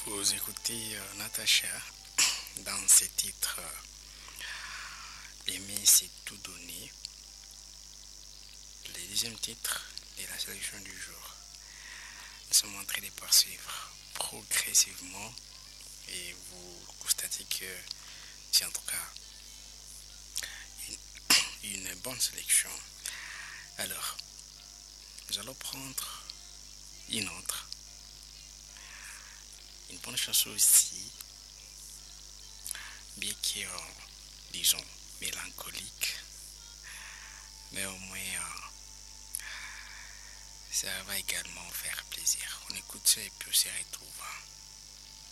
Vous écoutez Natacha dans ses titres Aimer c'est tout donner. Le deuxième titre est la sélection du jour. Nous sommes en train de poursuivre progressivement et vous constatez que c'est en tout cas une bonne sélection. Alors, nous allons prendre une autre. Une bonne chanson aussi, bien qu'il disons, mélancolique, mais au moins, ça va également faire plaisir. On écoute ça et puis on se retrouve.